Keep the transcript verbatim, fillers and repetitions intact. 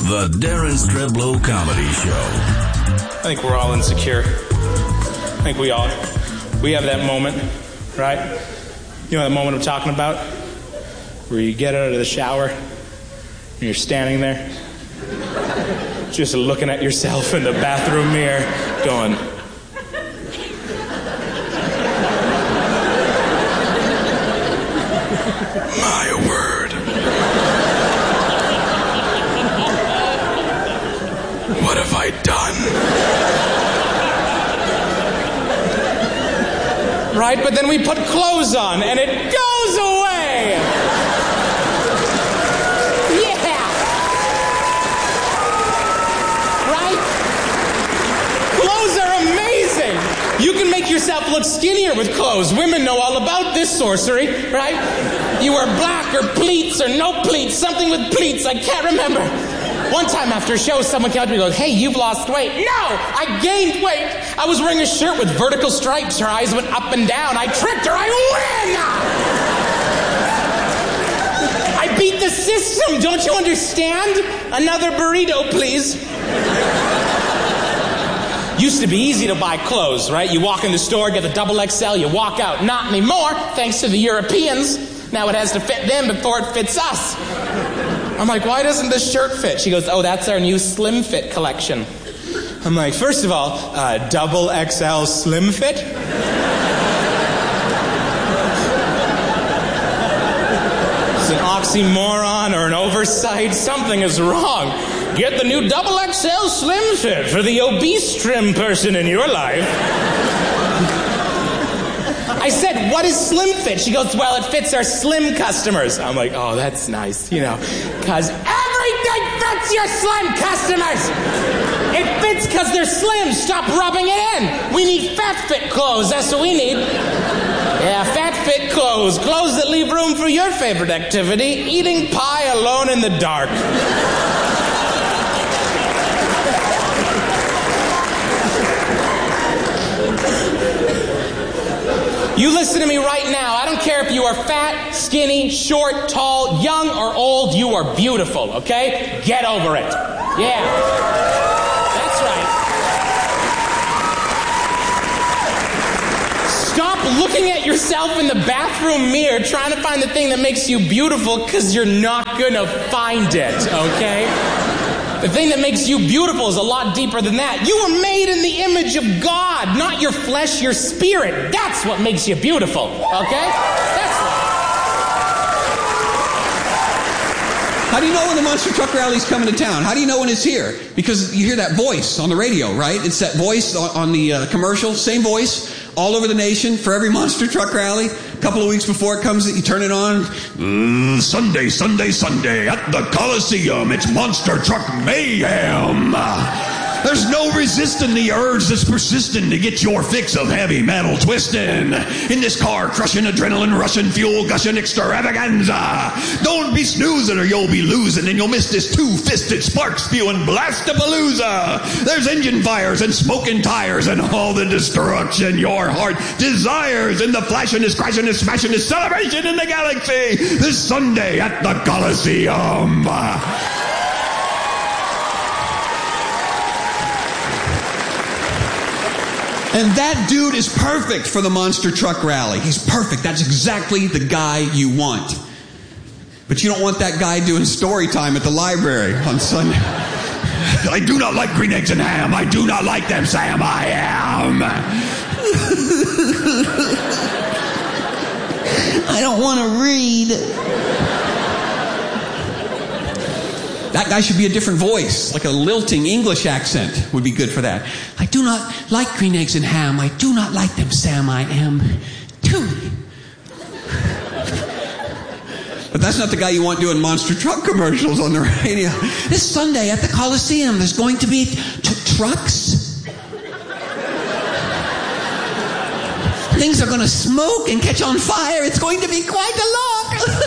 The Darren Streblow Comedy Show. I think we're all insecure. I think we all, we have that moment, right? You know that moment I'm talking about? Where you get out of the shower and you're standing there just looking at yourself in the bathroom mirror going, my word. What have I done? Right? But then we put clothes on and it goes away. Yeah. Right? Clothes are amazing. You can make yourself look skinnier with clothes. Women know all about this sorcery, right? You wear black or pleats or no pleats, something with pleats, I can't remember. One time after a show, someone came up to me and goes, hey, you've lost weight. No, I gained weight. I was wearing a shirt with vertical stripes. Her eyes went up and down. I tricked her. I win! I beat the system. Don't you understand? Another burrito, please. Used to be easy to buy clothes, right? You walk in the store, get the double X L, you walk out. Not anymore, thanks to the Europeans. Now it has to fit them before it fits us. I'm like, why doesn't this shirt fit? She goes, oh, that's our new Slim Fit collection. I'm like, first of all, uh, double X L Slim Fit? It's an oxymoron or an oversight. Something is wrong. Get the new double X L Slim Fit for the obese trim person in your life. I said, what is Slim Fit? She goes, well, it fits our slim customers. I'm like, oh, that's nice, you know, because everything fits your slim customers. It fits because they're slim. Stop rubbing it in. We need fat fit clothes. That's what we need. Yeah, fat fit clothes. Clothes that leave room for your favorite activity, eating pie alone in the dark. You listen to me right now. I don't care if you are fat, skinny, short, tall, young, or old. You are beautiful, okay? Get over it. Yeah. That's right. Stop looking at yourself in the bathroom mirror trying to find the thing that makes you beautiful because you're not going to find it, okay? The thing that makes you beautiful is a lot deeper than that. You were made in the image of God, not your flesh, your spirit. That's what makes you beautiful, okay? That's right. How do you know when the Monster Truck Rally's coming to town? How do you know when it's here? Because you hear that voice on the radio, right? It's that voice on, on the uh, commercial, same voice, all over the nation for every Monster Truck Rally. A couple of weeks before it comes, you turn it on. Mm, Sunday, Sunday, Sunday at the Coliseum. It's Monster Truck Mayhem. There's no resisting the urge that's persisting to get your fix of heavy metal twisting. In this car, crushing adrenaline, rushing, fuel gushing extravaganza. Don't be snoozing or you'll be losing and you'll miss this two-fisted spark spewing blastapalooza. There's engine fires and smoking tires and all the destruction your heart desires in the flashing, crashing, and smashing celebration in the galaxy this Sunday at the Coliseum. And that dude is perfect for the Monster Truck Rally. He's perfect. That's exactly the guy you want. But you don't want that guy doing story time at the library on Sunday. I do not like green eggs and ham. I do not like them, Sam. I am. I don't want to read. That guy should be a different voice, like a lilting English accent would be good for that. I do not like green eggs and ham. I do not like them, Sam. I am too. But that's not the guy you want doing monster truck commercials on the radio. This Sunday at the Coliseum, there's going to be t- trucks. Things are going to smoke and catch on fire. It's going to be quite a lot.